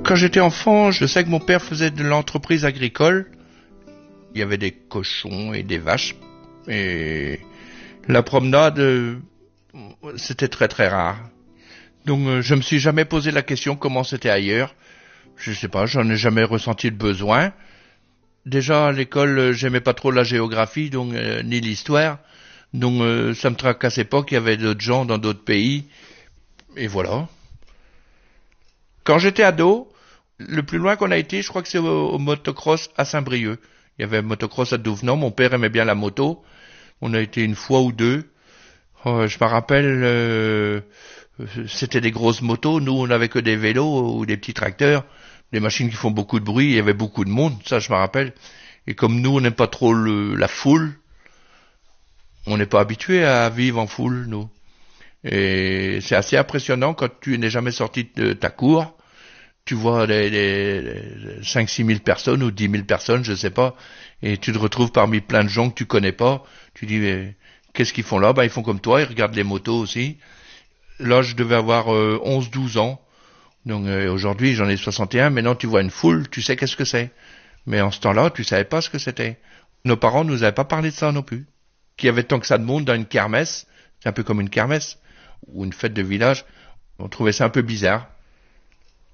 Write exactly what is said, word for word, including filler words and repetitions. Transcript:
Quand j'étais enfant, je sais que mon père faisait de l'entreprise agricole. Il y avait des cochons et des vaches. Et la promenade, euh, c'était très très rare. Donc euh, je me suis jamais posé la question comment c'était ailleurs. Je sais pas, j'en ai jamais ressenti le besoin. Déjà à l'école, euh, j'aimais pas trop la géographie, donc euh, ni l'histoire. Donc euh, ça me tracassait pas qu'il y avait d'autres gens dans d'autres pays. Et voilà. Quand j'étais ado, le plus loin qu'on a été, je crois que c'est au, au motocross à Saint-Brieuc. Il y avait un motocross à Douvenant, mon père aimait bien la moto. On a été une fois ou deux. Oh, je me rappelle, euh, c'était des grosses motos. Nous, on n'avait que des vélos ou des petits tracteurs, des machines qui font beaucoup de bruit. Il y avait beaucoup de monde, ça je me rappelle. Et comme nous, on n'aime pas trop le, la foule, on n'est pas habitué à vivre en foule, nous. Et c'est assez impressionnant quand tu n'es jamais sorti de ta cour. Tu vois les, les, les cinq six mille personnes ou dix mille personnes, je sais pas, et tu te retrouves parmi plein de gens que tu connais pas. Tu dis, mais qu'est-ce qu'ils font là? Ben, ils font comme toi, ils regardent les motos aussi. Là, je devais avoir euh, onze douze ans. Donc euh, aujourd'hui, j'en ai soixante et un. Maintenant, tu vois une foule, tu sais qu'est-ce que c'est. Mais en ce temps-là, tu savais pas ce que c'était. Nos parents nous avaient pas parlé de ça non plus. Qu'il y avait tant que ça de monde dans une kermesse, c'est un peu comme une kermesse, ou une fête de village. On trouvait ça un peu bizarre.